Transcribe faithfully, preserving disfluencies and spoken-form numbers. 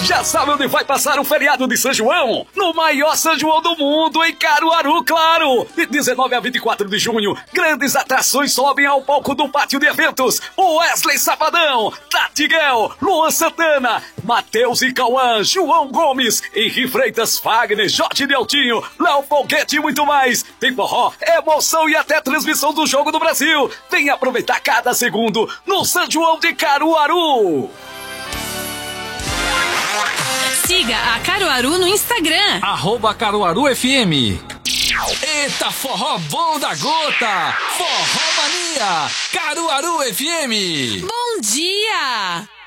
Já sabe onde vai passar o feriado de São João? No maior São João do mundo, em Caruaru, claro! De dezenove a vinte e quatro de junho, grandes atrações sobem ao palco do pátio de eventos. Wesley Safadão, Tati Guel, Luan Santana, Matheus e Cauã, João Gomes, Henri Freitas, Fagner, Jorge Deltinho, Léo Foguete e muito mais. Tem forró, emoção e até transmissão do Jogo do Brasil. Vem aproveitar cada segundo no São João de Caruaru. Siga a Caruaru no Instagram. Arroba Caruaru F M. Eita, forró bom da gota. Forró Mania. Caruaru F M. Bom dia.